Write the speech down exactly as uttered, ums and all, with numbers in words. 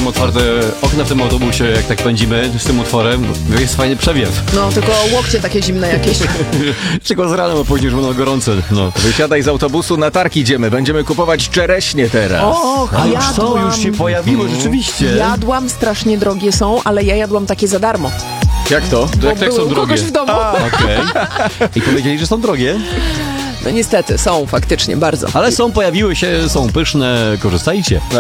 mam otwarte okna w tym autobusie, jak tak pędzimy z tym utworem, jest fajny przewiew. No, tylko łokcie takie zimne jakieś. Tylko z ranem, a później już będą gorące. No. Wysiadaj z autobusu, na targ idziemy. Będziemy kupować czereśnie teraz. Och, A już jadłam. są, już się pojawiło, rzeczywiście. Jadłam, strasznie drogie są, ale ja jadłam takie za darmo. Jak to? To jak Bo tak są były u drogie? kogoś w domu. Okej. I powiedzieli, że są drogie, No niestety, są faktycznie, bardzo. ale są, pojawiły się, są pyszne, korzystajcie.